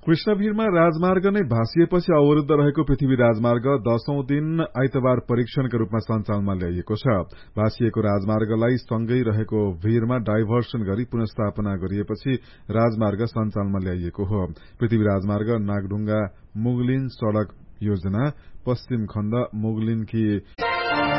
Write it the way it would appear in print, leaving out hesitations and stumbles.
कृष्णभिरमा राजमार्ग नै भाँसिएपछि अवरूद्ध रहेको पृथ्वी राजमार्ग 10औं दिन आइतबार परीक्षणका रूपमा सञ्चालनमा ल्याइएको छ। भाँसिएको राजमार्गलाई सँगै रहेको भीरमा डाइभर्सन गरी पुनस्थापना गरिएपछि राजमार्ग सञ्चालनमा ल्याइएको हो। पृथ्वी राजमार्ग नागढुंगा मुगलिन सड़क योजना पश्चिम खण्ड मुगलिनकी